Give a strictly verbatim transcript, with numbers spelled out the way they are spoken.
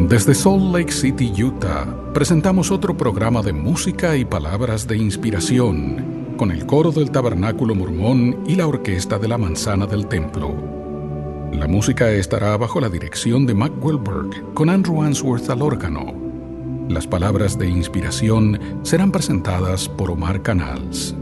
Desde Salt Lake City, Utah, presentamos otro programa de música y palabras de inspiración, con el coro del Tabernáculo Mormón y la orquesta de la Manzana del Templo. La música estará bajo la dirección de Mac Wilberg, con Andrew Answorth al órgano. Las palabras de inspiración serán presentadas por Omar Canals.